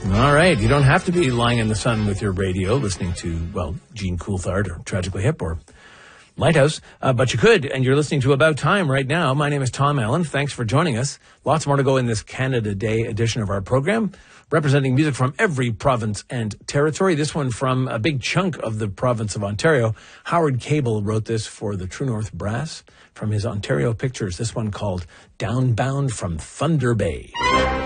All right. You don't have to be lying in the sun with your radio listening to, well, Gene Coulthard or Tragically Hip or Lighthouse, but you could, and you're listening to About Time right now. My name is Tom Allen. Thanks for joining us. Lots more to go in this Canada Day edition of our program, representing music from every province and territory. This one from a big chunk of the province of Ontario. Howard Cable wrote this for the True North Brass from his Ontario Pictures. This one called Downbound from Thunder Bay.